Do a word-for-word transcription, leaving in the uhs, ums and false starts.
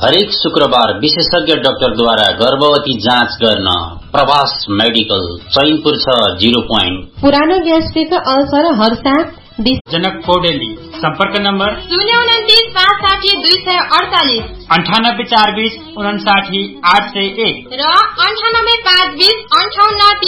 हरेक शुक्रबार विशेषज्ञ डाक्टरद्वारा गर्भवती जाँच गर्न प्रवास मेडिकल चैनपुर छ जीरो पोइन्ट। पुरानो ग्यास्ट्रिक अल्सर हर्साथ जनक पौडेली। संपर्क नम्बर शून्य उन्तिस पाँच साठी दुई सय अडचालिस अन्ठानब्बे चार बीस उनासाठी आठ सय एक र अन्ठानब्बे पाँच बीस अन्ठाउन्न